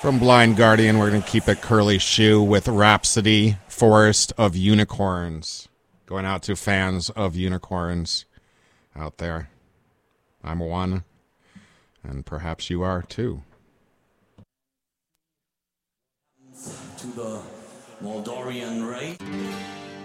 From Blind Guardian, we're going to keep it curly shoe with Rhapsody, Forest of Unicorns. Going out to fans of unicorns out there. I'm one, and perhaps you are too. To the Moldorian race.